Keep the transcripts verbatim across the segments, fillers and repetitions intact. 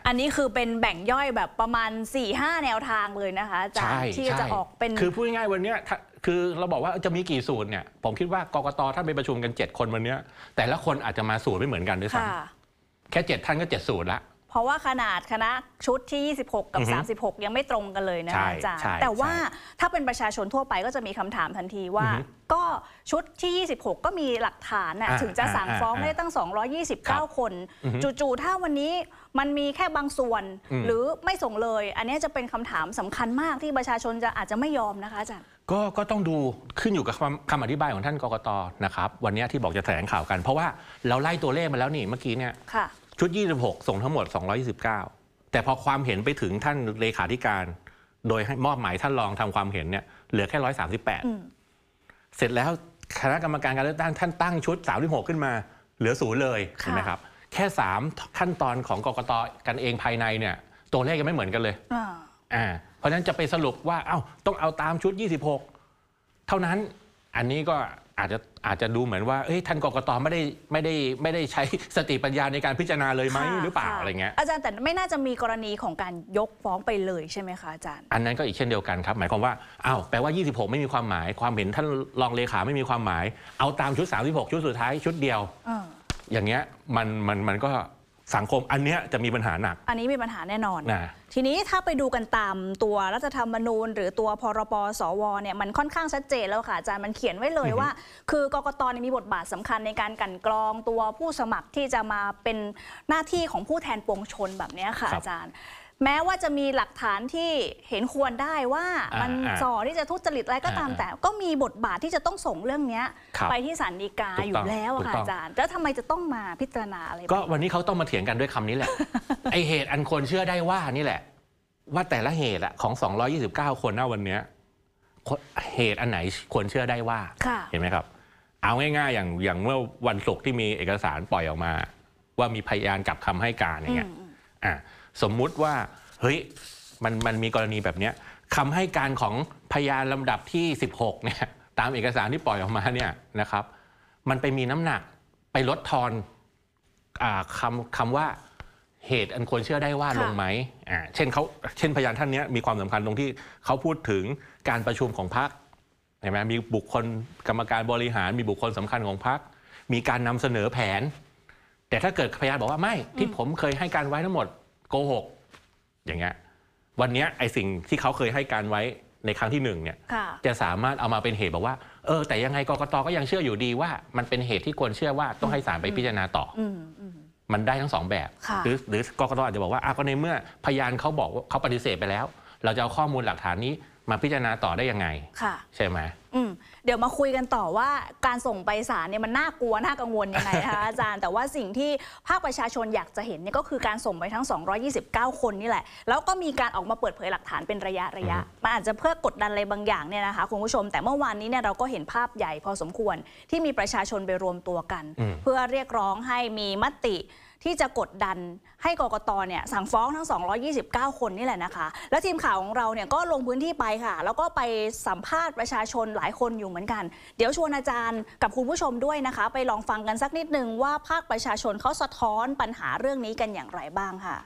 อันนี้คือเป็นแบ่งย่อยแบบประมาณ สี่ห้า แนวทางเลยนะคะอาจารย์ที่จะออกเป็นคือพูดง่ายๆวันนี้คือเราบอกว่าจะมีกี่สูตรเนี่ยผมคิดว่ากกต.ท่านไปประชุมกันเจ็ดคนวันนี้แต่ละคนอาจจะมาสูตรไม่เหมือนกันด้วยซ้ำแค่เจ็ดท่านก็เจ็ดสูตรละเพราะว่าขนาดคณะชุดที่ยี่สิบหกกับสามสิบหกยังไม่ตรงกันเลยนะอาจารย์แต่ว่าถ้าเป็นประชาชนทั่วไปก็จะมีคำถามทันทีว่าก็ชุดที่ยี่สิบหกก็มีหลักฐานน่ะถึงจะสั่งฟ้องได้ตั้งสองร้อยยี่สิบเก้าคนจู่ๆถ้าวันนี้มันมีแค่บางส่วนหรือไม่ส่งเลยอันนี้จะเป็นคำถามสำคัญมากที่ประชาชนจะอาจจะไม่ยอมนะคะอาจารย์ก็ก็ต้องดูขึ้นอยู่กับคำคำอธิบายของท่านกกต.นะครับวันนี้ที่บอกจะแถลงข่าวกันเพราะว่าเราไล่ตัวเลขมาแล้วนี่เมื่อกี้เนี่ยชุดยี่สิบหกส่งทั้งหมดสองร้อยยี่สิบเก้าแต่พอความเห็นไปถึงท่านเลขาธิการโดยให้มอบหมายท่านรองทำความเห็นเนี่ยเหลือแค่หนึ่งร้อยสามสิบแปดเสร็จแล้วคณะกรรมการการเลือกตั้งท่านตั้งชุดสามสิบหกขึ้นมาเหลือศูนย์เลยเห็นไหมครับแค่สามขั้นตอนของกกต.กันเองภายในเนี่ยตัวเลขยังไม่เหมือนกันเลยอ่าเพราะฉะนั้นจะไปสรุปว่าเอ้าต้องเอาตามชุดยี่สิบหกเท่านั้นอันนี้ก็อาจจะอาจจะดูเหมือนว่าท่านกกต.ไม่ได้ไม่ได้ไม่ได้ใช้สติปัญญาในการพิจารณาเลยไหมหรือเปล่าอะไรเงี้ยอาจารย์แต่ไม่น่าจะมีกรณีของการยกฟ้องไปเลยใช่ไหมคะอาจารย์อันนั้นก็อีกเช่นเดียวกันครับหมายความว่าอ้าวแปลว่ายี่สิบหกไม่มีความหมายความเห็นท่านรองเลขาไม่มีความหมายเอาตามชุดสามสิบหกชุดสุดท้ายชุดเดียวอย่างเงี้ยมันมันมันก็สังคมอันเนี้ยจะมีปัญหาหนักอันนี้มีปัญหาแน่นอนนะทีนี้ถ้าไปดูกันตามตัวรัฐธรรมนูญหรือตัวพรบสวเนี่ยมันค่อนข้างชัดเจนแล้วค่ะอาจารย์มันเขียนไว้เลยว่าคือกกต.มีบทบาทสำคัญในการกลั่นกรองตัวผู้สมัครที่จะมาเป็นหน้าที่ของผู้แทนปวงชนแบบนี้ค่ะอาจารย์แม้ว่าจะมีหลักฐานที่เห็นควรได้ว่ามันส่อที่จะทุจริตอะไรก็ตามแต่ก็มีบทบาทที่จะต้องส่งเรื่องนี้ไปที่ศาลฎีกาอยู่แล้วค่ะอาจารย์แล้วทำไมจะต้องมาพิจารณาอะไรก็วันนี้เขาต้องมาเถียงกันด้วยคำนี้แหละ ไอเหตุอันควรเชื่อได้ว่านี่แหละว่าแต่ละเหตุของสองร้อยยี่สิบเก้าคนณวันนี้เหตุอันไหนควรเชื่อได้ว่าเห็นไหมครับเอาง่ายๆอย่างอย่างเมื่อวันศุกร์ที่มีเอกสารปล่อยออกมาว่ามีพยานกลับคำให้การอย่างเงี้ยอ่ะสมมุติว่าเฮ้ยมันมันมีกรณีแบบนี้คำให้การของพยานลำดับที่สิบหกเนี่ยตามเอกสารที่ปล่อยออกมาเนี่ยนะครับมันไปมีน้ำหนักไปลดทอนอ่าคำคำว่าเหตุอันควรเชื่อได้ว่าลงไหมอ่าเช่นเขาเช่นพยานท่านนี้มีความสำคัญตรงที่เขาพูดถึงการประชุมของพรรคเห็นไหมมีบุคคลกรรมการบริหารมีบุคคลสำคัญของพรรคมีการนำเสนอแผนแต่ถ้าเกิดพยานบอกว่าไม่ที่ผมเคยให้การไว้ทั้งหมดโกหกอย่างเงี้ยวันนี้ไอ้สิ่งที่เขาเคยให้การไว้ในครั้งที่หนึ่งเนี่ยจะสามารถเอามาเป็นเหตุบอกว่าเออแต่ยังไงกกต.ก็ยังเชื่ออยู่ดีว่ามันเป็นเหตุที่ควรเชื่อว่าต้องให้ศาลไปพิจารณาต่อมันได้ทั้งสองแบบหรือหรือกกต.อาจจะบอกว่าอ่ะก็ในเมื่อพยานเขาบอกว่าเขาปฏิเสธไปแล้วเราจะเอาข้อมูลหลักฐานนี้มาพิจารณาต่อได้ยังไงใช่ไหมเดี๋ยวมาคุยกันต่อว่าการส่งไปศาลเนี่ยมันน่ากลัวน่ากังวลยังไงนะคะอาจารย์แต่ว่าสิ่งที่ภาคประชาชนอยากจะเห็นเนี่ยก็คือการส่งไปทั้งสองร้อยยี่สิบเก้าคนนี่แหละแล้วก็มีการออกมาเปิดเผยหลักฐานเป็นระยะระยะมันอาจจะเพื่อกดดันอะไรบางอย่างเนี่ยนะคะคุณผู้ชมแต่เมื่อวานนี้เนี่ยเราก็เห็นภาพใหญ่พอสมควรที่มีประชาชนไปรวมตัวกันเพื่อเรียกร้องให้มีมติที่จะกดดันให้กกต.เนี่ยสั่งฟ้องทั้งสองร้อยยี่สิบเก้าคนนี่แหละนะคะแล้วทีมข่าวของเราเนี่ยก็ลงพื้นที่ไปค่ะแล้วก็ไปสัมภาษณ์ประชาชนหลายคนอยู่เหมือนกันเดี๋ยวชวนอาจารย์กับคุณผู้ชมด้วยนะคะไปลองฟังกันสักนิดนึงว่าภาคประชาชนเขาสะท้อนปัญหาเรื่องนี้กันอย่างไรบ้างค่ะ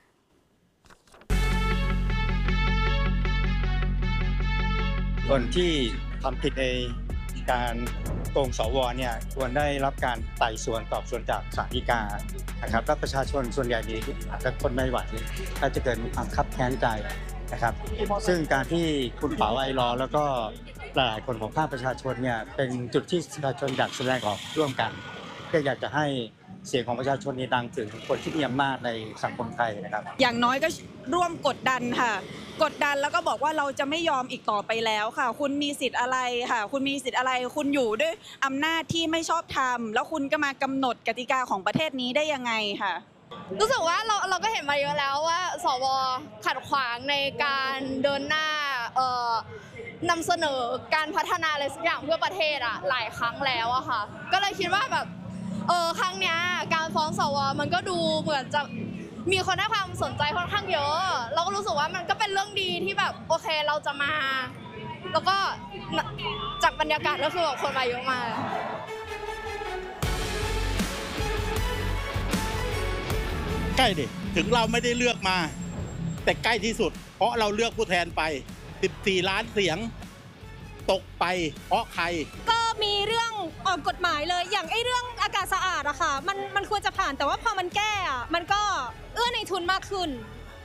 คนที่ทำผิดในการโกงสวเนี่ยควรได้รับการไต่สวนสอบสวนจากศาลฎีกานะครับและประชาชนส่วนใหญ่นี้อาจจะทนไม่ไหวก็จะเกิดความคับแค้นใจนะครับซึ่งการที่คุณเป๋าไอรอแล้วก็หลายคนของภาคประชาชนเนี่ยเป็นจุดที่ประชาชนอยากแสดงออกร่วมกันก็อยากจะให้เสียงของประชาชนนี้ดังถึงคนที่มีอำนาจในสังคมไทยนะครับอย่างน้อยก็ร่วมกดดันค่ะกดดันแล้วก็บอกว่าเราจะไม่ยอมอีกต่อไปแล้วค่ะคุณมีสิทธิ์อะไรค่ะคุณมีสิทธิ์อะไรคุณอยู่ด้วยอำนาจที่ไม่ชอบธรรมแล้วคุณก็มากำหนดกติกาของประเทศนี้ได้ยังไงค่ะรู้สึกว่าเราเราก็เห็นมาเยอะแล้วว่าสวขัดขวางในการเดินหน้าเอ่อนำเสนอการพัฒนาอะไรสักอย่างเพื่อประเทศอะหลายครั้งแล้วอะค่ะก็เลยคิดว่าแบบเออครั้งเนี้ยการฟ้องสวมันก็ดูเหมือนจะมีคนให้ความสนใจค่อนข้างเยอะเราก็รู้สึกว่ามันก็เป็นเรื่องดีที่แบบโอเคเราจะมาแล้วก็จากบรรยากาศก็คือแบบคนมาเยอะมากใกล้ดิถึงเราไม่ได้เลือกมาแต่ใกล้ที่สุดเพราะเราเลือกผู้แทนไปสิบสี่ล้านเสียงตกไปเพราะใครก็มีเรื่องออกกฎหมายเลยอย่างไอ้เรื่องอากาศสะอาดอะค่ะมันมันควรจะผ่านแต่ว่าพอมันแก้อะมันก็เอื้อในทุนมากขึ้น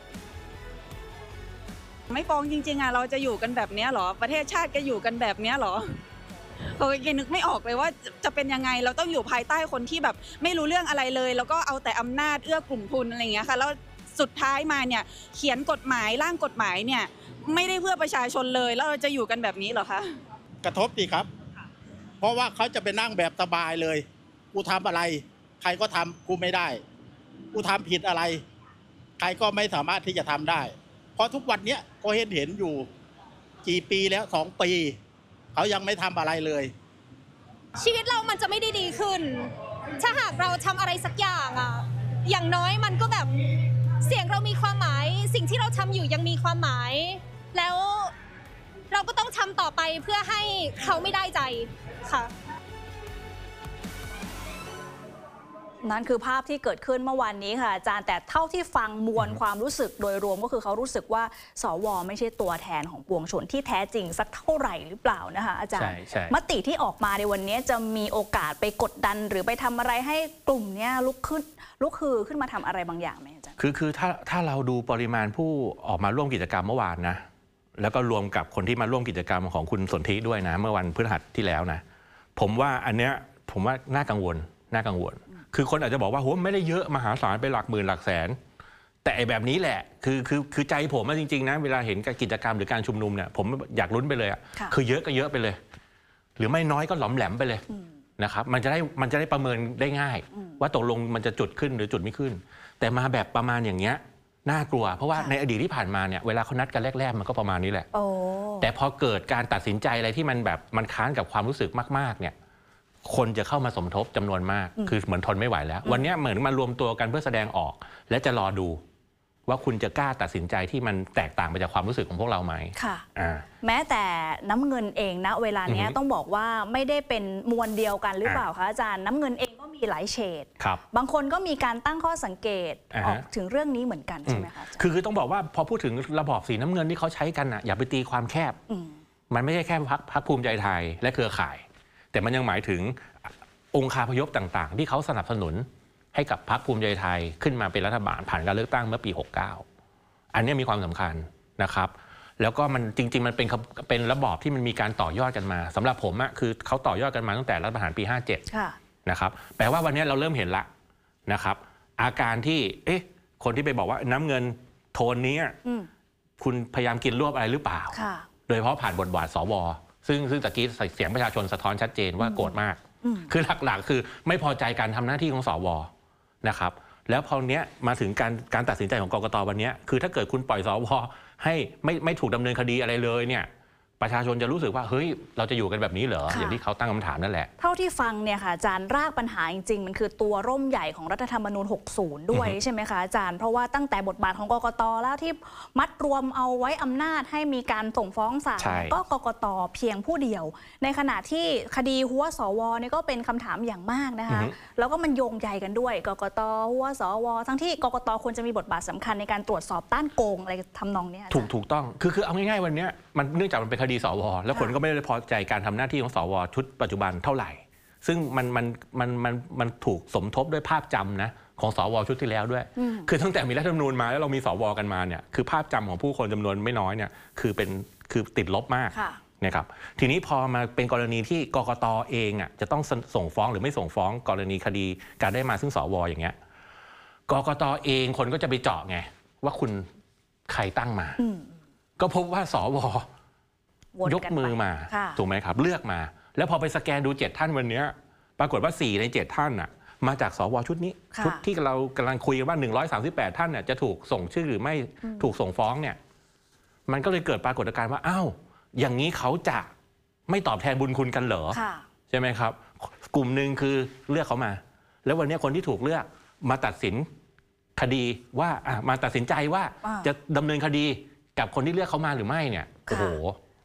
ไม่ฟ้องจริงๆอะเราจะอยู่กันแบบนี้หรอประเทศชาติก็อยู่กันแบบนี้หรอโอ้ยนึกไม่ออกเลยว่าจะเป็นยังไงเราต้องอยู่ภายใต้คนที่แบบไม่รู้เรื่องอะไรเลยแล้วก็เอาแต่อำนาจเอื้อกลุ่มทุนอะไรอย่างเงี้ยค่ะแล้วสุดท้ายมาเนี่ยเขียนกฎหมายร่างกฎหมายเนี่ยไม่ได้เพื่อประชาชนเลยแล้วเราจะอยู่กันแบบนี้เหรอคะกระทบดีครับเพราะว่าเขาจะไปนั่งแบบสบายเลยกูทำอะไรใครก็ทำกูไม่ได้กูทำผิดอะไรใครก็ไม่สามารถที่จะทำได้เพราะทุกวันนี้ก็เห็นเห็นอยู่กี่ปีแล้วสองปีเขายังไม่ทำอะไรเลยชีวิตเรามันจะไม่ได้ดีขึ้นถ้าหากเราทำอะไรสักอย่างอะอย่างน้อยมันก็แบบเสียงเรามีความหมายสิ่งที่เราทำอยู่ยังมีความหมายแล้วเราก็ต้องทำต่อไปเพื่อให้เขาไม่ได้ใจค่ะนั่นคือภาพที่เกิดขึ้นเมื่อวานนี้ค่ะอาจารย์แต่เท่าที่ฟังมวลความรู้สึกโดยรวมก็คือเขารู้สึกว่าสวไม่ใช่ตัวแทนของปวงชนที่แท้จริงสักเท่าไหร่หรือเปล่านะคะอาจารย์มติที่ออกมาในวันนี้จะมีโอกาสไปกดดันหรือไปทำอะไรให้กลุ่มนี้ลุกขึ้นลุกคือขึ้นมาทำอะไรบางอย่างไหมอาจารย์คือคือถ้าถ้าเราดูปริมาณผู้ออกมาร่วมกิจกรรมเมื่อวานนะแล้วก็รวมกับคนที่มาร่วมกิจกรรมของคุณสนธิด้วยนะเมื่อวันพฤหัสที่แล้วนะผมว่าอันเนี้ยผมว่าน่ากังวลน่ากังวลคือคนอาจจะบอกว่าโหไม่ได้เยอะมหาศาลไปหลักหมื่นหลักแสนแต่ไอ้แบบนี้แหละคือคือคือใจผมจริงๆนะเวลาเห็นกิจกรรมหรือการชุมนุมเนี่ยผมอยากลุ้นไปเลยอ่ะคือเยอะก็เยอะไปเลยหรือไม่น้อยก็หลอมแหลมไปเลยนะครับมันจะได้มันจะได้ประเมินได้ง่ายว่าตกลงมันจะจุดขึ้นหรือจุดไม่ขึ้นแต่มาแบบประมาณอย่างเงี้ยน่ากลัวเพราะว่าในอดีตที่ผ่านมาเนี่ยเวลาเขานัดกันแรกๆมันก็ประมาณนี้แหละแต่พอเกิดการตัดสินใจอะไรที่มันแบบมันค้านกับความรู้สึกมากๆเนี่ยคนจะเข้ามาสมทบจำนวนมากคือเหมือนทนไม่ไหวแล้ววันนี้เหมือนมารวมตัวกันเพื่อแสดงออกและจะรอดูว่าคุณจะกล้าตัดสินใจที่มันแตกต่างไปจากความรู้สึกของพวกเราไหมค่ะแม้แต่น้ำเงินเองนะเวลานี้ต้องบอกว่าไม่ได้เป็นมวลเดียวกันหรือเปล่าคะอาจารย์น้ำเงินเองก็มีหลายเฉดบางคนก็มีการตั้งข้อสังเกตออกถึงเรื่องนี้เหมือนกันใช่ไหมคะคือคือต้องบอกว่าพอพูดถึงระบอบสีน้ำเงินที่เขาใช้กันอ่ะอย่าไปตีความแคบมันไม่ใช่แค่พรรคพรรคภูมิใจไทยและเครือข่ายแต่มันยังหมายถึงองค์คาพยพต่างๆที่เขาสนับสนุนให้กับพรรคภูมิใจไทยขึ้นมาเป็นรัฐบาลผ่านการเลือกตั้งเมื่อปีหกเก้าอันนี้มีความสำคัญนะครับแล้วก็มันจริงๆมันเป็นเป็นระบอบที่มันมีการต่อยอดกันมาสำหรับผมอะคือเขาต่อยอดกันมาตั้งแต่รัฐประหารปีห้าเจ็ดนะครับแปลว่าวันนี้เราเริ่มเห็นละนะครับอาการที่เอ๊ะคนที่ไปบอกว่าน้ำเงินโทนนี้คุณพยายามกินรวบอะไรหรือเปล่าโดยเฉพาะผ่านบทบาทสวซึ่งซึ่งตะกี้เสียงประชาชนสะท้อนชัดเจนว่าโกรธมากคือหลักๆคือไม่พอใจการทำหน้าที่ของสวนะครับแล้วพอเนี้ยมาถึงการการตัดสินใจของกกต.วันนี้คือถ้าเกิดคุณปล่อยสวให้ไม่ไม่ถูกดำเนินคดีอะไรเลยเนี่ยประชาชนจะรู้สึกว่าเฮ้ยเราจะอยู่กันแบบนี้เหรออย่างที่เขาตั้งคำถามนั่นแหละเท่าที่ฟังเนี่ยค่ะอาจารย์รากปัญหาจริงๆมันคือตัวร่มใหญ่ของรัฐธรรมนูญหกสิบด้วยใช่ไหมคะอาจารย์เพราะว่าตั้งแต่บทบาทของกกต.แล้วที่มัดรวมเอาไว้อำนาจให้มีการส่งฟ้องศาลก็กกต.เพียงผู้เดียวในขณะที่คดีหัวสวเนี่ยก็เป็นคำถามอย่างมากนะคะแล้วก็มันโยงใยกันด้วยกกต.หัวสวทั้งที่กกต.ควรจะมีบทบาทสำคัญในการตรวจสอบต้านโกงอะไรทำนองนี้ถูกถูกต้องคือคือเอาง่ายๆวันนี้มันเนื่องจากมันเป็นคดีสวแล้วคนก็ไม่ได้พอใจการทำหน้าที่ของสวชุดปัจจุบันเท่าไหร่ซึ่งมันมันมันมันมันถูกสมทบด้วยภาพจำนะของสวชุดที่แล้วด้วยคือตั้งแต่มีรัฐธรรมนูญมาแล้วเรามีสวกันมาเนี่ยคือภาพจำของผู้คนจำนวนไม่น้อยเนี่ยคือเป็นคือติดลบมากนะครับทีนี้พอมาเป็นกรณีที่กกต.เองอ่ะจะต้องส่งฟ้องหรือไม่ส่งฟ้องกรณีคดีการได้มาซึ่งสวอย่างเงี้ยกกต.เองคนก็จะไปเจาะไงว่าคุณใครตั้งมาก็พบว่าสวยกมือมาถูกไหมครับเลือกมาแล้วพอไปสแกนดูเจ็ดท่านวันนี้ปรากฏว่าสี่ในเจ็ดท่านน่ะมาจากสวชุดนี้ชุดที่เรากำลังคุยกันว่าหนึ่งร้อยสามสิบแปดท่านเนี่ยจะถูกส่งชื่อหรือไม่ถูกส่งฟ้องเนี่ยมันก็เลยเกิดปรากฏการณ์ว่าอ้าวอย่างนี้เขาจะไม่ตอบแทนบุญคุณกันเหรอใช่ไหมครับกลุ่มหนึ่งคือเลือกเขามาแล้ววันนี้คนที่ถูกเลือกมาตัดสินคดีว่ามาตัดสินใจว่าจะดำเนินคดีกับคนที่เลือกเขามาหรือไม่เนี่ยโอ้โห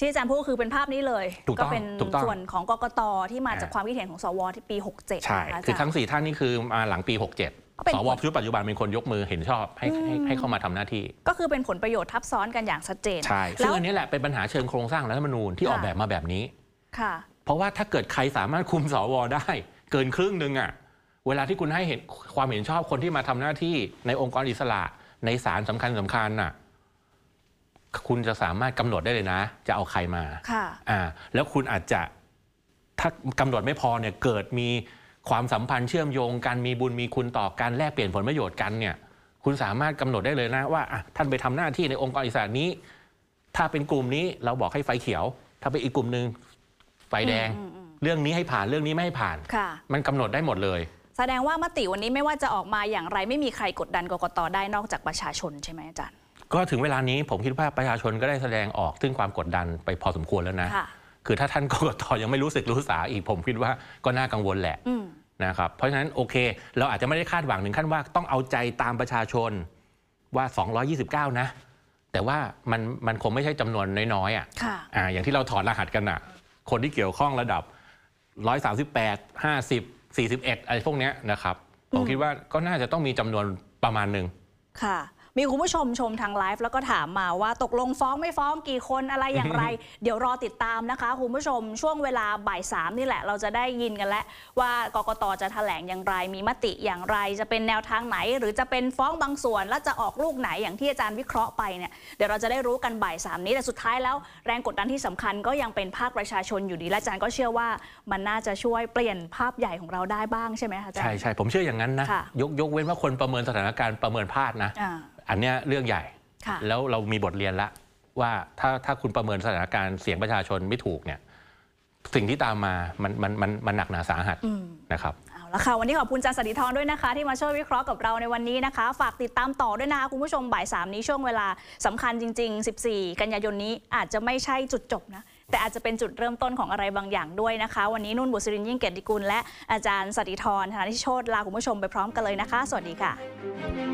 ที่อาจารย์พูดคือเป็นภาพนี้เลยก็เป็นถูกต้องส่วนของกกตที่มาจากความคิดเห็นของสวที่ปีหกเจ็ดใช่คือทั้งสี่ท่านนี่คือมาหลังปีหกเจ็ดเป็นสวชุดปัจจุบันเป็นคนยกมือเห็นชอบให้ให้ให้เข้ามาทำหน้าที่ก็คือเป็นผลประโยชน์ทับซ้อนกันอย่างชัดเจนใช่ซึ่งอันนี้แหละเป็นปัญหาเชิงโครงสร้างรัฐธรรมนูญที่ออกแบบมาแบบนี้ค่ะเพราะว่าถ้าเกิดใครสามารถคุมสวได้เกินครึ่งหนึ่งอ่ะเวลาที่คุณให้เห็นความเห็นชอบคนที่มาทำหน้าที่ในองค์กรอิสระในศาลสำคัญสำคัญน่ะคุณจะสามารถกำหนดได้เลยนะจะเอาใครมาค่ะอ่าแล้วคุณอาจจะถ้ากำหนดไม่พอเนี่ยเกิดมีความสัมพันธ์เชื่อมโยงกันมีบุญมีคุณต่อกันแลกเปลี่ยนผลประโยชน์กันเนี่ยคุณสามารถกำหนดได้เลยนะว่าท่านไปทำหน้าที่ในองค์กรอิสระนี้ถ้าเป็นกลุ่มนี้เราบอกให้ไฟเขียวถ้าเป็นอีกกลุ่มหนึ่งไฟแดงเรื่องนี้ให้ผ่านเรื่องนี้ไม่ให้ผ่านมันกำหนดได้หมดเลยแสดงว่ามติวันนี้ไม่ว่าจะออกมาอย่างไรไม่มีใครกดดันกกตได้นอกจากประชาชนใช่ไหมอาจารย์ก็ถึงเวลานี้ผมคิดว่าประชาชนก็ได้แสดงออกถึงความกดดันไปพอสมควรแล้วนะคือถ้าท่านกกตยังไม่รู้สึกรู้สาอีกผมคิดว่าก็น่ากังวลแหละนะครับเพราะฉะนั้นโอเคเราอาจจะไม่ได้คาดหวังถึงขั้นว่าต้องเอาใจตามประชาชนว่าสองร้อยยี่สิบเก้านะแต่ว่ามันมันคงไม่ใช่จำนวนน้อยๆอ่ะอ่าอย่างที่เราถอดรหัสกันอ่ะคนที่เกี่ยวข้องระดับหนึ่งร้อยสามสิบแปด ห้าสิบ สี่สิบเอ็ดอะไรพวกนี้นะครับผมคิดว่าก็น่าจะต้องมีจำนวนประมาณหนึ่งค่ะมีคุณผู้ชมชมทางไลฟ์แล้วก็ถามมาว่าตกลงฟ้องไม่ฟ้องกี่คนอะไรอย่างไร เดี๋ยวรอติดตามนะคะคุณผู้ชมช่วงเวลาบ่ายสามนี่แหละเราจะได้ยินกันแล้วว่ากกตจะแถลงอย่างไรมีมติอย่างไรจะเป็นแนวทางไหนหรือจะเป็นฟ้องบางส่วนแล้วจะออกลูกไหนอย่างที่อาจารย์วิเคราะห์ไปเนี่ยเดี๋ยวเราจะได้รู้กันบ่ายสามนี้แต่สุดท้ายแล้วแรงกดดันที่สำคัญก็ยังเป็นภาคประชาชนอยู่ดีและอาจารย์ก็เชื่อว่ามันน่าจะช่วยเปลี่ยนภาพใหญ่ของเราได้บ้างใช่ไหมคะอาจารย์ใช่ใช่ผมเชื่ออย่างนั้นนะยกยกเว้นว่าคนประเมินสถานการณ์ประเมินพลาดนะอันนี้เรื่องใหญ่แล้วเรามีบทเรียนละว่าถ้าถ้าคุณประเมินสถานการณ์เสียงประชาชนไม่ถูกเนี่ยสิ่งที่ตามมามันมันมันมันหนักหนาสาหัสนะครับเอาละค่ะวันนี้ขอบคุณอาจารย์สศิธรด้วยนะคะที่มาช่วยวิเคราะห์กับเราในวันนี้นะคะฝากติดตามต่อด้วยนะคะคุณผู้ชมบ่ายสามนี้ช่วงเวลาสำคัญจริงๆสิบสี่กันยายนนี้อาจจะไม่ใช่จุดจบนะแต่อาจจะเป็นจุดเริ่มต้นของอะไรบางอย่างด้วยนะคะวันนี้นุ่นบุษรินทร์ยิ่งเกียรติกุลและอาจารย์สศิธรธนาธิโชติลาคุณผู้ชมไปพร้อมกันเลยนะคะสวัสดีค่ะ